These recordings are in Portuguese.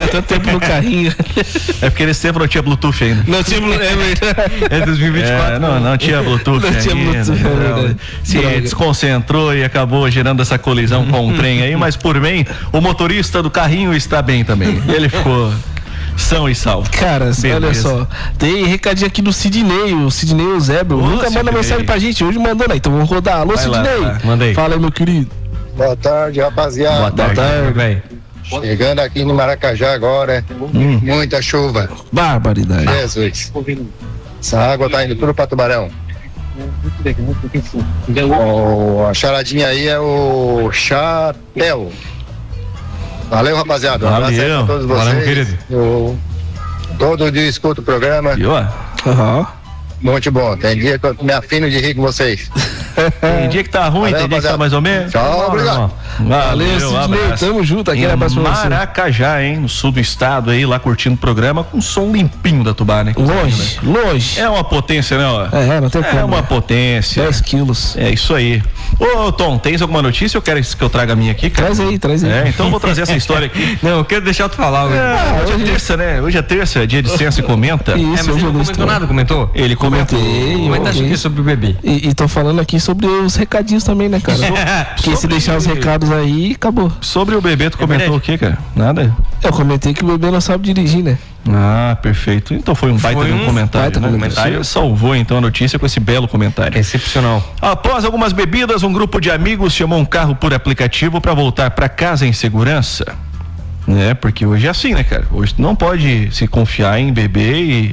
tanto tempo no carrinho. É porque nesse tempo não tinha Bluetooth ainda. Não tinha Bluetooth. É 2024. Não tinha Bluetooth Não tinha ainda. Bluetooth, Se desconcentrou e acabou gerando essa colisão com o trem aí, mas por bem, o motorista do carrinho está bem também. Ele ficou são e salvo. Cara, olha só, tem recadinho aqui do Sidney, o Sidney Eusébio. Nunca manda mensagem pra gente, hoje mandou, né? Então vamos rodar. Alô, Sidney. Mandei. Fala aí, meu querido. Boa tarde, rapaziada. Boa tarde, velho. Chegando aqui no Maracajá agora, muita chuva. Barbaridade. Jesus. Essa água tá indo tudo pra Tubarão. A charadinha aí é o chapéu. Valeu, rapaziada. Um abraço aí pra todos vocês. Valeu, meu querido. Eu todo dia escuto o programa. Muito bom. Tem dia que eu me afino de rir com vocês. Tem dia que tá ruim, tem dia que tá mais ou menos. Tchau, obrigado. Valeu, Sidney. Tamo junto. Aquele abraço pra você. Maracajá, hein? No sul do estado aí, lá curtindo o programa com som limpinho da Tubá, né? Longe. É uma potência, né? Ó. Não tem como. É uma potência. 10 quilos. É isso aí. Ô, Tom, tens alguma notícia ou queres que eu traga a minha aqui, cara? Traz aí. Então eu vou trazer essa história aqui. Não, eu quero deixar tu falar. Hoje é terça, né? Hoje é terça, dia de ciência e comenta. Isso, mas ele não comentou nada, comentou? Ele comentou. Comenta aqui sobre o bebê. E tô falando aqui sobre os recadinhos também, né, cara? Porque se deixar os recados aí, acabou. Sobre o bebê, tu comentou o quê, cara? Nada? Eu comentei que o bebê não sabe dirigir, né? Ah, perfeito. Então foi um baita de um comentário. Comentário salvou então a notícia com esse belo comentário. Excepcional. Após algumas bebidas, um grupo de amigos chamou um carro por aplicativo para voltar para casa em segurança. Porque hoje é assim, né, cara? Hoje tu não pode se confiar em beber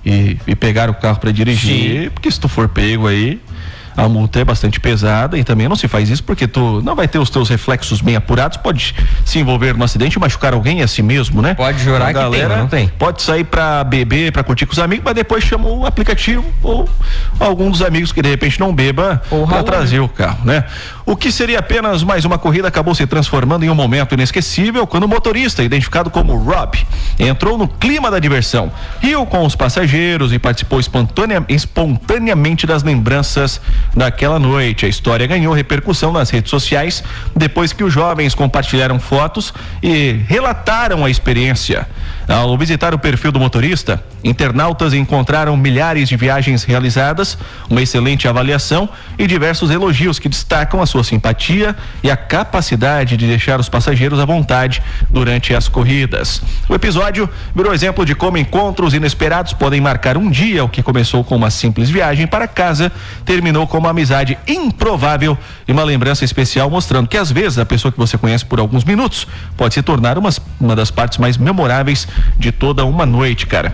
e pegar o carro para dirigir. Sim. Porque se tu for pego aí, a multa é bastante pesada e também não se faz isso porque tu não vai ter os teus reflexos bem apurados, pode se envolver num acidente e machucar alguém a si mesmo, né? Pode jurar que tem, não tem. Pode sair pra beber, pra curtir com os amigos, mas depois chama o aplicativo ou algum dos amigos que de repente não beba pra trazer o carro, né? O que seria apenas mais uma corrida acabou se transformando em um momento inesquecível quando o motorista, identificado como Rob, entrou no clima da diversão, riu com os passageiros e participou espontaneamente das lembranças daquela noite. A história ganhou repercussão nas redes sociais depois que os jovens compartilharam fotos e relataram a experiência. Ao visitar o perfil do motorista, internautas encontraram milhares de viagens realizadas, uma excelente avaliação e diversos elogios que destacam a sua simpatia e a capacidade de deixar os passageiros à vontade durante as corridas. O episódio virou exemplo de como encontros inesperados podem marcar um dia. O que começou com uma simples viagem para casa terminou com uma amizade improvável e uma lembrança especial, mostrando que às vezes a pessoa que você conhece por alguns minutos pode se tornar uma das partes mais memoráveis de toda uma noite, cara.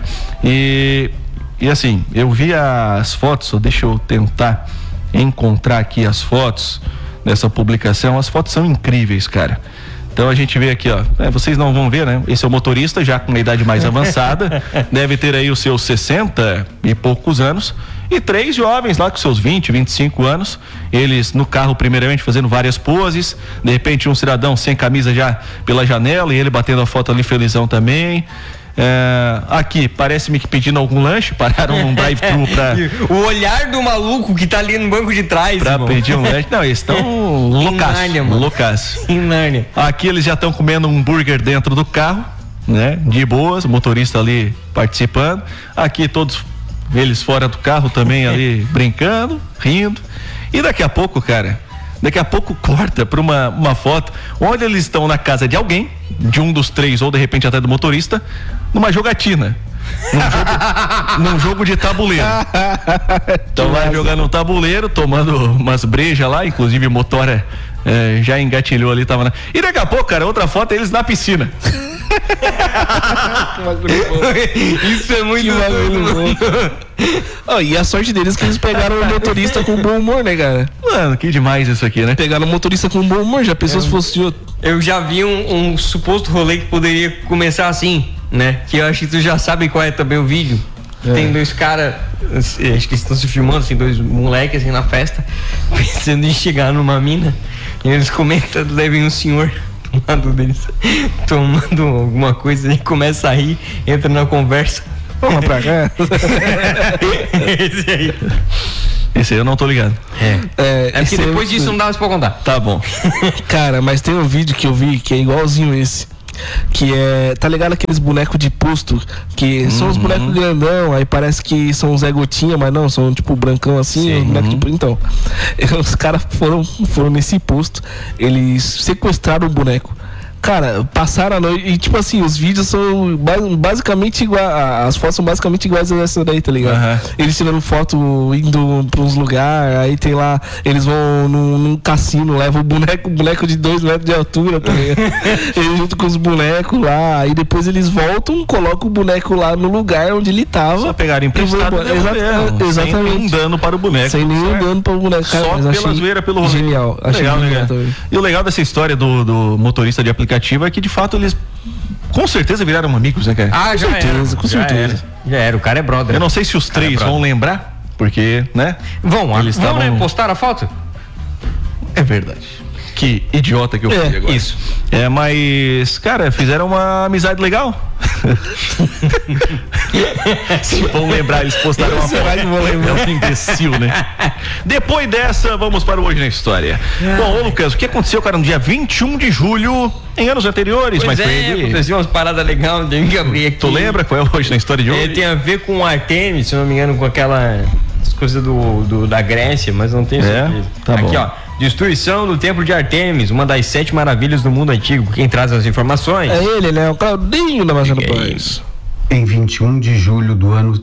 E assim, eu vi as fotos, deixa eu tentar encontrar aqui as fotos dessa publicação. As fotos são incríveis, cara. Então a gente vê aqui, ó, vocês não vão ver, né? Esse é o motorista já com uma idade mais avançada, deve ter aí os seus 60 e poucos anos, e 3 jovens lá com seus 20, 25 anos, eles no carro primeiramente fazendo várias poses, de repente um cidadão sem camisa já pela janela e ele batendo a foto ali felizão também. Aqui, parece-me que pedindo algum lanche, pararam num drive-thru pra... O olhar do maluco que tá ali no banco de trás, pra pedir um lanche. Não, eles estão loucaços. Em Nárnia. Aqui eles já estão comendo um hambúrguer dentro do carro, né? De boas, o motorista ali participando. Aqui todos eles fora do carro também ali brincando, rindo. E daqui a pouco, cara, corta para uma foto onde eles estão na casa de alguém, de um dos 3 ou de repente até do motorista, numa jogatina, num jogo de tabuleiro. Então vai jogando um tabuleiro, tomando umas brejas lá, inclusive o motor já engatilhou ali, e daqui a pouco, cara, outra foto eles na piscina. Isso é muito bom. E a sorte deles é que eles pegaram o motorista com bom humor, né, cara? Mano, que demais isso aqui, né? Pegaram o motorista com bom humor, já pensou se fosse outro. Eu já vi um suposto rolê que poderia começar assim, né? Que eu acho que tu já sabe qual é também o vídeo. Tem 2 caras, acho que estão se filmando, assim, 2 moleques assim na festa, pensando em chegar numa mina, e eles comentam, levem um senhor do lado deles, tomando alguma coisa, e começa a rir, entra na conversa. Vamos pra cá. Esse aí eu não tô ligado. É porque depois disso não dá mais pra contar. Tá bom. Cara, mas tem um vídeo que eu vi que é igualzinho esse. que é, tá ligado aqueles bonecos de posto, que são os bonecos grandão, aí parece que são os Zé Gotinha, mas não, são tipo brancão assim, os bonecos de, então, os caras foram nesse posto, eles sequestraram o boneco. Cara, passaram a noite e, tipo assim, os vídeos são basicamente iguais, as fotos são basicamente iguais a essa daí, tá ligado? Eles tirando foto, indo pra uns lugares, aí tem lá, eles vão num cassino, levam o boneco de 2 metros de altura, tá ligado? Eles junto com os bonecos lá, aí depois eles voltam, colocam o boneco lá no lugar onde ele tava. Só pegaram emprestado, exatamente. Sem nenhum dano para o boneco. Sem nenhum dano para o boneco. Cara, só pela zoeira, pelo rolê. Genial. Legal, né? E o legal dessa história do motorista de aplicativo é que de fato eles com certeza viraram amigos, né, cara? Com certeza. Já era, o cara é brother. Eu não sei se os três vão lembrar, porque, né? Eles postaram a foto? É verdade. Que idiota que eu fui agora. Isso. Mas, cara, fizeram uma amizade legal. Se vão lembrar, eles postaram uma foto. É um imbecil, né? Depois dessa, vamos para o Hoje na História. Bom, ô Lucas, o que aconteceu, cara, no dia 21 de julho, em anos anteriores? Pois aconteceu umas paradas legais, tem que abrir aqui. Tu lembra qual é o Hoje na História de hoje? Tem a ver com Artemis, se não me engano, com aquela coisa da Grécia, mas não tenho certeza. Tá aqui, bom. Ó. Destruição do Templo de Artemis, uma das 7 maravilhas do mundo antigo. Quem traz as informações? É ele, né? O Claudinho da Mazana Paz. Em 21 de julho do ano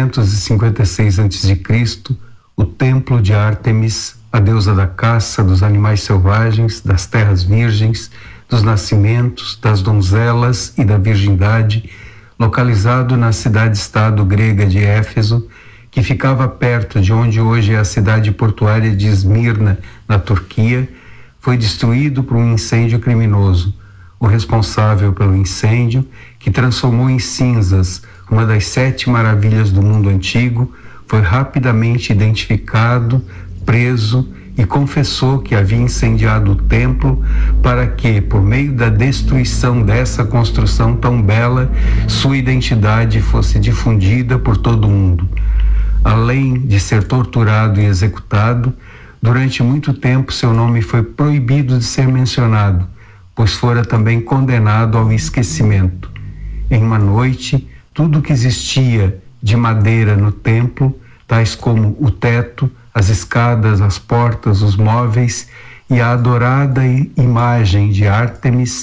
356 a.C., o Templo de Ártemis, a deusa da caça, dos animais selvagens, das terras virgens, dos nascimentos, das donzelas e da virgindade, localizado na cidade-estado grega de Éfeso, que ficava perto de onde hoje é a cidade portuária de Esmirna, na Turquia, foi destruído por um incêndio criminoso. O responsável pelo incêndio, que transformou em cinzas uma das 7 maravilhas do mundo antigo, foi rapidamente identificado, preso e confessou que havia incendiado o templo para que, por meio da destruição dessa construção tão bela, sua identidade fosse difundida por todo o mundo. Além de ser torturado e executado, durante muito tempo seu nome foi proibido de ser mencionado, pois fora também condenado ao esquecimento. Em uma noite, tudo que existia de madeira no templo, tais como o teto, as escadas, as portas, os móveis e a adorada imagem de Ártemis,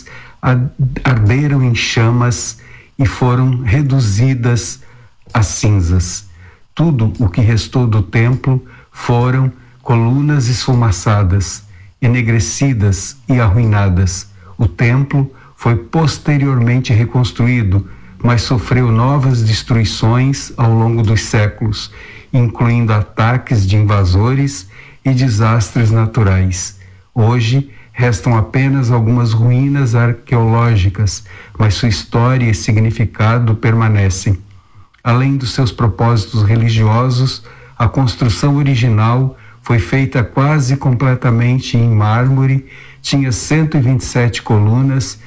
arderam em chamas e foram reduzidas a cinzas. Tudo o que restou do templo foram colunas esfumaçadas, enegrecidas e arruinadas. O templo foi posteriormente reconstruído, mas sofreu novas destruições ao longo dos séculos, incluindo ataques de invasores e desastres naturais. Hoje, restam apenas algumas ruínas arqueológicas, mas sua história e significado permanecem. Além dos seus propósitos religiosos, a construção original foi feita quase completamente em mármore, tinha 127 colunas,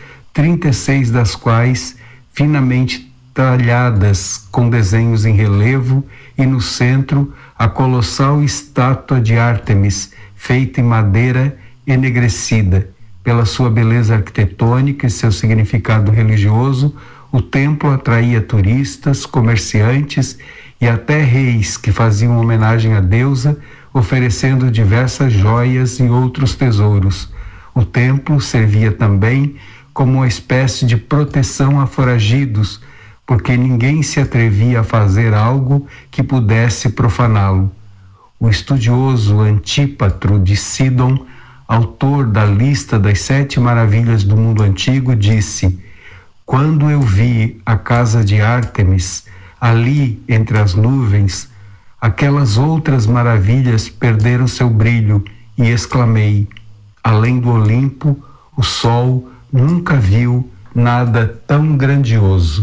36 das quais finamente talhadas com desenhos em relevo, e no centro a colossal estátua de Ártemis, feita em madeira enegrecida. Pela sua beleza arquitetônica e seu significado religioso, o templo atraía turistas, comerciantes e até reis que faziam homenagem à deusa, oferecendo diversas joias e outros tesouros. O templo servia também como uma espécie de proteção a foragidos, porque ninguém se atrevia a fazer algo que pudesse profaná-lo. O estudioso Antípatro de Sidon, autor da lista das 7 maravilhas do mundo antigo, disse: "Quando eu vi a casa de Ártemis, ali entre as nuvens, aquelas outras maravilhas perderam seu brilho e exclamei: além do Olimpo, o sol nunca viu nada tão grandioso."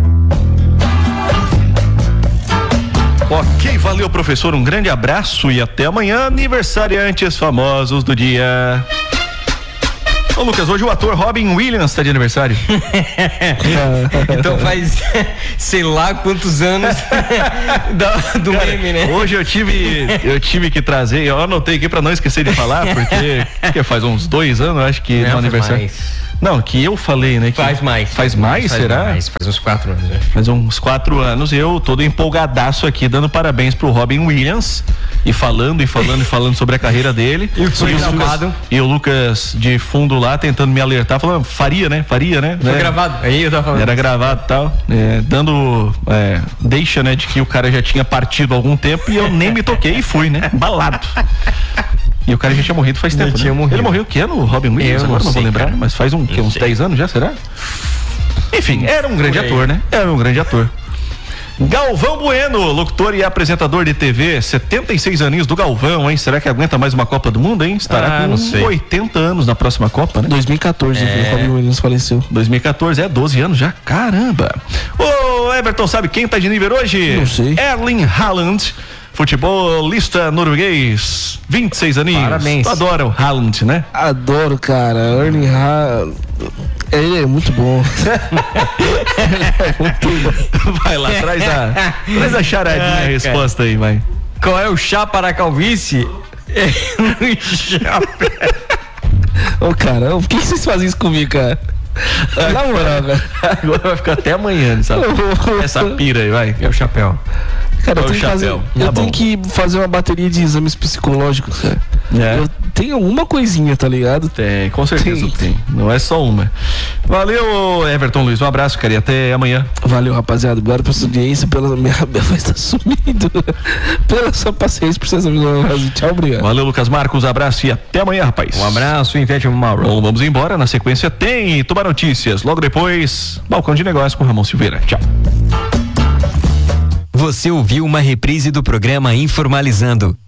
Ok, valeu, professor, um grande abraço e até amanhã. Aniversariantes famosos do dia. Ô Lucas, hoje o ator Robin Williams está de aniversário. Então faz sei lá quantos anos do meme, né? Hoje eu tive que trazer, eu anotei aqui para não esquecer de falar, porque faz uns 2 anos, acho que no aniversário. Não, que eu falei, né? Que faz mais. Faz mais, será? Faz uns 4 anos, né? Faz uns 4 anos, eu todo empolgadaço aqui, dando parabéns pro Robin Williams e falando sobre a carreira dele. E o Lucas de fundo lá tentando me alertar, falando, faria, né? Foi gravado, aí eu tava falando. Era gravado e tal, dando deixa, né, de que o cara já tinha partido há algum tempo e eu nem me toquei e fui, né? Balado. E o cara já tinha morrido faz tempo, né? Ele morreu que ano, Robin Williams? Agora não vou lembrar, cara. Mas faz uns 10 anos já, será? Enfim, era um grande ator, né? Era um grande ator. Galvão Bueno, locutor e apresentador de TV, 76 aninhos do Galvão, hein? Será que aguenta mais uma Copa do Mundo, hein? Estará com 80 anos na próxima Copa, né? 2014, o Robin Williams faleceu. 2014, 12 anos já, caramba. Ô, Everton, sabe quem tá de nível hoje? Não sei. Erling Haaland, futebolista norueguês, 26 aninhos. Parabéns. Tu adora o Haaland, né? Adoro, cara. Erling Haaland. Ele é muito bom. Vai lá, traz a charadinha, a resposta aí, vai. Qual é o chá para a calvície? Ô, cara, por que vocês fazem isso comigo, cara? Na moral, cara. Agora vai ficar até amanhã, sabe? Essa pira aí, vai. É o chapéu. Cara, eu tenho que fazer uma bateria de exames psicológicos, cara. Eu tenho alguma coisinha, tá ligado? Tem, com certeza tem. Não é só uma. Valeu, Everton Luiz. Um abraço, cara, e até amanhã. Valeu, rapaziada. Obrigado pela sua audiência, pela minha voz tá sumindo. Pela sua paciência, por ser tchau, obrigado. Valeu, Lucas Marcos. Abraço e até amanhã, rapaz. Um abraço, Invete Mauro. Bom, vamos embora. Na sequência tem Tubar Notícias. Logo depois, Balcão de Negócios com Ramon Silveira. Tchau. Você ouviu uma reprise do programa Informalizando.